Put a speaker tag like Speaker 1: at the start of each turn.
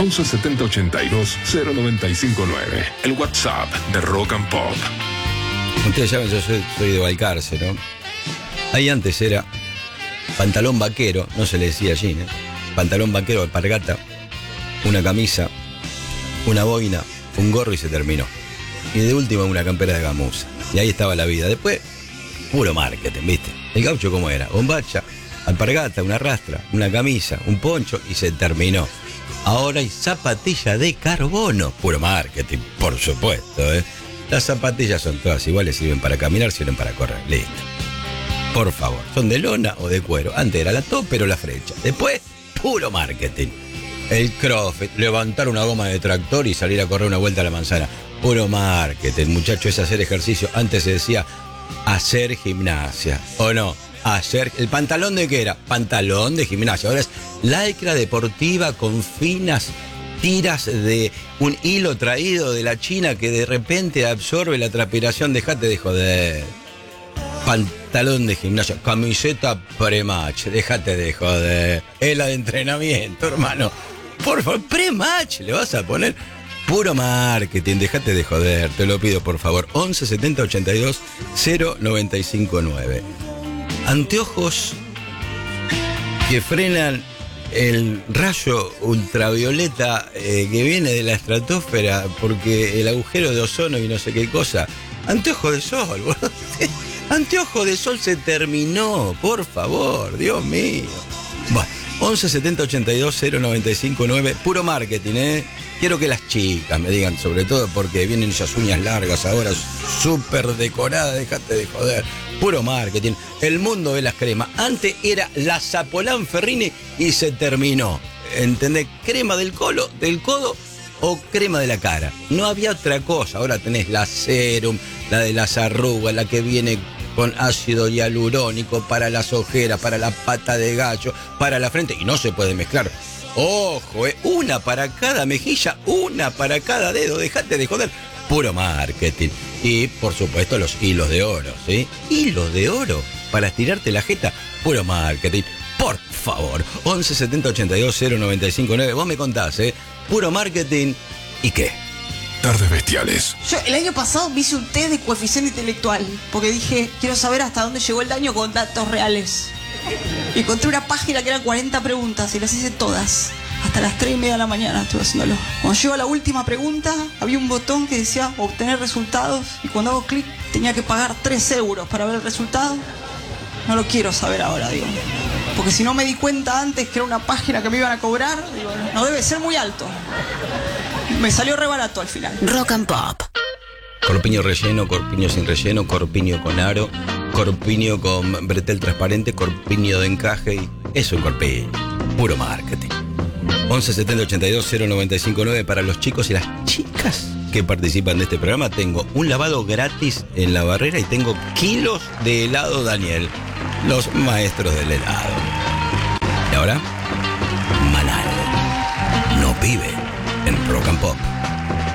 Speaker 1: 11 70 82 0959. El WhatsApp de Rock and Pop.
Speaker 2: Ustedes saben, yo soy de Balcarce, ¿no? Ahí antes era pantalón vaquero, no se le decía jean, ¿eh? Pantalón vaquero, alpargata, una camisa, una boina, un gorro y se terminó. Y de última una campera de gamuza. Y ahí estaba la vida. Después, puro marketing, ¿viste? El gaucho ¿cómo era? Bombacha, alpargata, una rastra, una camisa, un poncho y se terminó. Ahora hay zapatilla de carbono. Puro marketing, por supuesto, ¿eh? Las zapatillas son todas iguales, sirven para caminar, sirven para correr. Listo. Por favor, ¿son de lona o de cuero? Antes era la topper o la flecha. Después, puro marketing. El CrossFit, levantar una goma de tractor y salir a correr una vuelta a la manzana. Puro marketing, muchacho, es hacer ejercicio. Antes se decía hacer gimnasia, ¿o no? Hacer... ¿El pantalón de qué era? Pantalón de gimnasia. Ahora es lycra deportiva con finas tiras de un hilo traído de la China que de repente absorbe la transpiración. Dejate de joder. Pantalón de gimnasia, camiseta pre-match, déjate de joder. Es la de entrenamiento, hermano. Por favor, pre-match le vas a poner. Puro marketing, déjate de joder, te lo pido por favor. 11 70 82 0959. Anteojos que frenan el rayo ultravioleta que viene de la estratosfera porque el agujero de ozono y no sé qué cosa. Anteojos de sol, boludo. Anteojo de sol se terminó, por favor, Dios mío. Bueno, 11 70 82 0959, puro marketing, ¿eh? Quiero que las chicas me digan, sobre todo porque vienen esas uñas largas ahora, súper decoradas, déjate de joder. Puro marketing. El mundo de las cremas. Antes era la Zapolán Ferrini y se terminó. ¿Entendés? Crema del codo o crema de la cara. No había otra cosa. Ahora tenés la Serum, la de las arrugas, la que viene con ácido hialurónico para las ojeras, para la pata de gallo, para la frente. Y no se puede mezclar. Ojo, una para cada mejilla, una para cada dedo. Dejate de joder. Puro marketing. Y, por supuesto, los hilos de oro, ¿sí? Hilos de oro para estirarte la jeta. Puro marketing. Por favor. 11 70 82 0959. Vos me contás, ¿eh? Puro marketing. ¿Y qué?
Speaker 1: Tardes bestiales.
Speaker 3: Yo el año pasado me hice un test de coeficiente intelectual porque dije, quiero saber hasta dónde llegó el daño con datos reales. Y encontré una página que eran 40 preguntas y las hice todas. Hasta las 3:30 de la mañana estuve haciéndolo. Cuando llego a la última pregunta, había un botón que decía obtener resultados. Y cuando hago clic, tenía que pagar 3 euros para ver el resultado. No lo quiero saber ahora, digo. Porque si no me di cuenta antes que era una página que me iban a cobrar, digo, no debe ser muy alto. Me salió re barato al final.
Speaker 4: Rock and Pop.
Speaker 2: Corpiño relleno, corpiño sin relleno, corpiño con aro, corpiño con bretel transparente, corpiño de encaje y eso es un corpiño. Puro marketing. 11 70 82 0959 para los chicos y las chicas que participan de este programa. Tengo un lavado gratis en la barrera y tengo kilos de helado Daniel. Los maestros del helado. Y ahora, Manal. No vive en Rock and Pop.